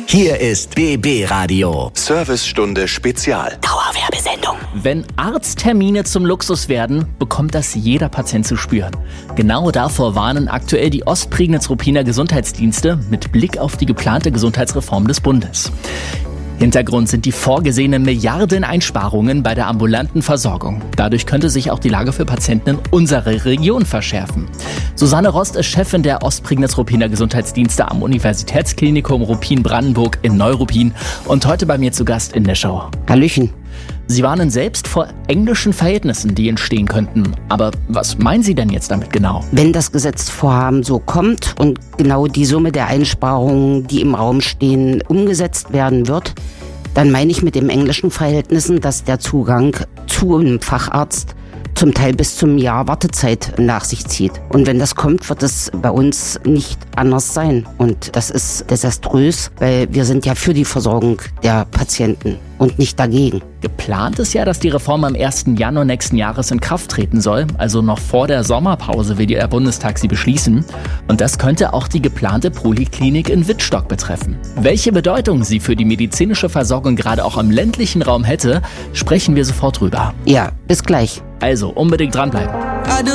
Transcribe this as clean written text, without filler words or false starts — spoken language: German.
Hier ist BB Radio. Servicestunde Spezial. Dauerwerbesendung. Wenn Arzttermine zum Luxus werden, bekommt das jeder Patient zu spüren. Genau davor warnen aktuell die Ostprignitz-Ruppiner Gesundheitsdienste mit Blick auf die geplante Gesundheitsreform des Bundes. Hintergrund sind die vorgesehenen Milliardeneinsparungen bei der ambulanten Versorgung. Dadurch könnte sich auch die Lage für Patienten in unserer Region verschärfen. Susanne Rost ist Chefin der Ostprignitz-Ruppiner Gesundheitsdienste am Universitätsklinikum Ruppin-Brandenburg in Neuruppin und heute bei mir zu Gast in der Show. Hallöchen. Sie warnen selbst vor englischen Verhältnissen, die entstehen könnten. Aber was meinen Sie denn jetzt damit genau? Wenn das Gesetzvorhaben so kommt und genau die Summe der Einsparungen, die im Raum stehen, umgesetzt werden wird, dann meine ich mit den englischen Verhältnissen, dass der Zugang zu einem Facharzt zum Teil bis zum Jahr Wartezeit nach sich zieht. Und wenn das kommt, wird es bei uns nicht anders sein. Und das ist desaströs, weil wir sind ja für die Versorgung der Patienten und nicht dagegen. Geplant ist ja, dass die Reform am 1. Januar nächsten Jahres in Kraft treten soll. Also noch vor der Sommerpause will der Bundestag sie beschließen. Und das könnte auch die geplante Poliklinik in Wittstock betreffen. Welche Bedeutung sie für die medizinische Versorgung gerade auch im ländlichen Raum hätte, sprechen wir sofort drüber. Ja, bis gleich. Also unbedingt dranbleiben.